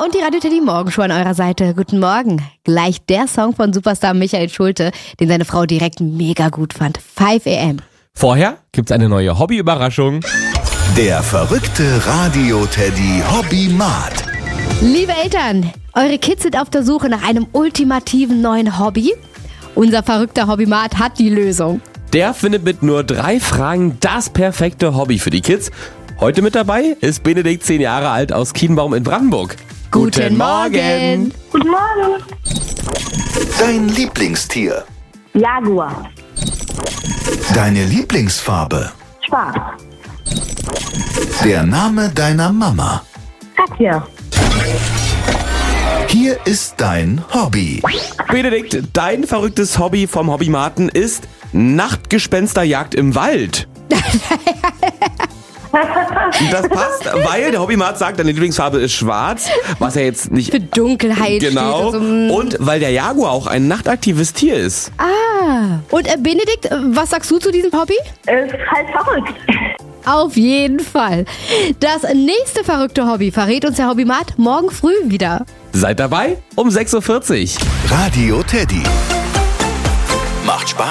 Und die Radio Teddy Morgenshow an eurer Seite. Guten Morgen. Gleich der Song von Superstar Michael Schulte, den seine Frau direkt mega gut fand. 5 AM. Vorher gibt's eine neue Hobby-Überraschung. Der verrückte Radio-Teddy Hobby-Mat. Liebe Eltern, eure Kids sind auf der Suche nach einem ultimativen neuen Hobby. Unser verrückter Hobby-Mat hat die Lösung. Der findet mit nur 3 Fragen das perfekte Hobby für die Kids. Heute mit dabei ist Benedikt, 10 Jahre alt, aus Kienbaum in Brandenburg. Guten Morgen. Guten Morgen. Dein Lieblingstier. Jaguar. Deine Lieblingsfarbe. Schwarz. Der Name deiner Mama. Katja. Hier ist dein Hobby. Benedikt, dein verrücktes Hobby vom Hobbymaten ist Nachtgespensterjagd im Wald. Das passt, weil der Hobbymat sagt, deine Lieblingsfarbe ist schwarz, was ja jetzt nicht... Für Dunkelheit Genau, steht. Also, und weil der Jaguar auch ein nachtaktives Tier ist. Und Benedikt, was sagst du zu diesem Hobby? Ist halt verrückt. Auf jeden Fall. Das nächste verrückte Hobby verrät uns der Hobbymat morgen früh wieder. Seid dabei um 6:40 Uhr. Radio Teddy. Macht Spaß.